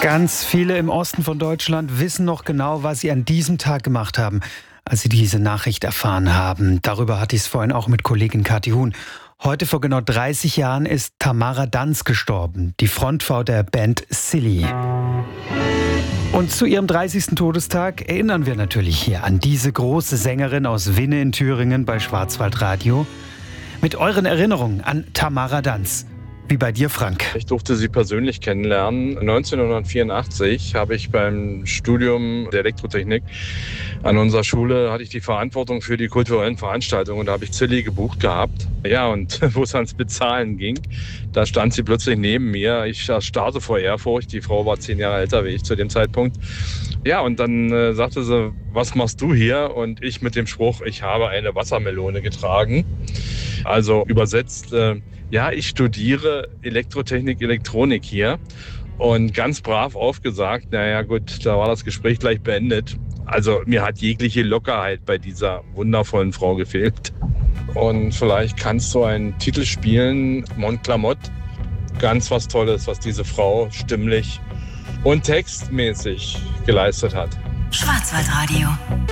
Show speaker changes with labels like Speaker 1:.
Speaker 1: Ganz viele im Osten von Deutschland wissen noch genau, was sie an diesem Tag gemacht haben, als sie diese Nachricht erfahren haben. Darüber hatte ich es vorhin auch mit Kollegin Kathi Huhn. Heute vor genau 30 Jahren ist Tamara Danz gestorben, die Frontfrau der Band Silly. Und zu ihrem 30. Todestag erinnern wir natürlich hier an diese große Sängerin aus Winne in Thüringen bei Schwarzwaldradio. Mit euren Erinnerungen an Tamara Danz. Wie bei dir, Frank?
Speaker 2: Ich durfte sie persönlich kennenlernen. 1984 habe ich beim Studium der Elektrotechnik an unserer Schule hatte ich die Verantwortung für die kulturellen Veranstaltungen und da habe ich Zilli gebucht gehabt. Ja, und wo es ans Bezahlen ging, da stand sie plötzlich neben mir. Ich erstarrte vor Ehrfurcht. Die Frau war 10 Jahre älter wie ich zu dem Zeitpunkt. Ja, und dann sagte sie, was machst du hier? Und ich mit dem Spruch, ich habe eine Wassermelone getragen. Also übersetzt, ja, ich studiere Elektrotechnik, Elektronik hier und ganz brav aufgesagt, naja gut, da war das Gespräch gleich beendet. Also mir hat jegliche Lockerheit bei dieser wundervollen Frau gefehlt. Und vielleicht kannst du einen Titel spielen, Mon Clamotte, ganz was Tolles, was diese Frau stimmlich und textmäßig geleistet hat.
Speaker 3: Schwarzwaldradio.